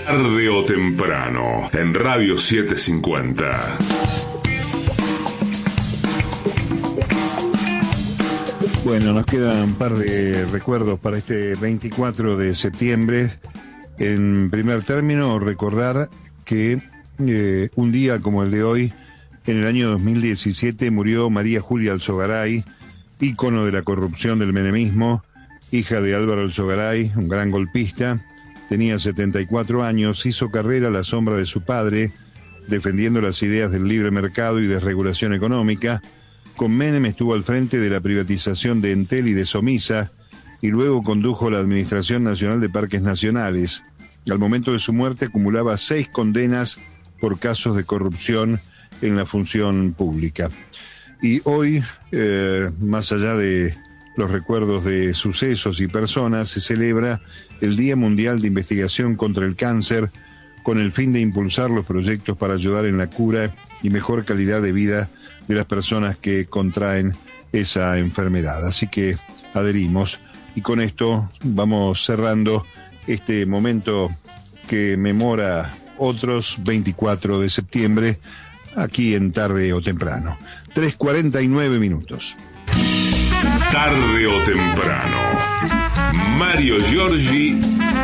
Tarde o temprano, en Radio 750. Bueno, nos quedan un par de recuerdos para este 24 de septiembre. En primer término, recordar que un día como el de hoy, en el año 2017, murió María Julia Alzogaray, ícono de la corrupción del menemismo, hija de Álvaro Alzogaray, un gran golpista. Tenía 74 años, hizo carrera a la sombra de su padre, defendiendo las ideas del libre mercado y desregulación económica. Con Menem estuvo al frente de la privatización de Entel y de Somisa, y luego condujo la Administración Nacional de Parques Nacionales. Al momento de su muerte acumulaba 6 condenas por casos de corrupción en la función pública. Y hoy, más allá de los recuerdos de sucesos y personas, se celebra el Día Mundial de Investigación contra el Cáncer, con el fin de impulsar los proyectos para ayudar en la cura y mejor calidad de vida de las personas que contraen esa enfermedad. Así que adherimos, y con esto vamos cerrando este momento que memora otros 24 de septiembre, aquí en Tarde o Temprano. 3:49 minutos. Tarde o temprano. Mario Giorgi